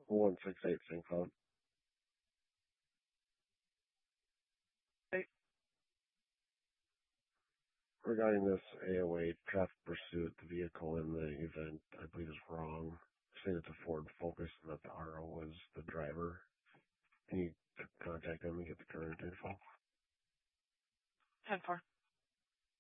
168 St. Cloud. Hey, Regarding this AOA traffic pursuit, the vehicle in the event, I believe, is wrong. Saying it's a Ford Focus and that the RO was the driver. Can you contact them and get the current info? 10-4.